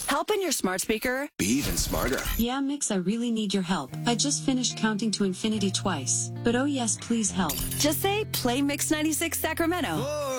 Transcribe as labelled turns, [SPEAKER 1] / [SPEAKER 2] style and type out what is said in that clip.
[SPEAKER 1] Help in your smart speaker.
[SPEAKER 2] Be even smarter.
[SPEAKER 3] Yeah, Mix, I really need your help. I just finished counting to infinity twice. But oh yes, please help.
[SPEAKER 1] Just say, play Mix 96 Sacramento.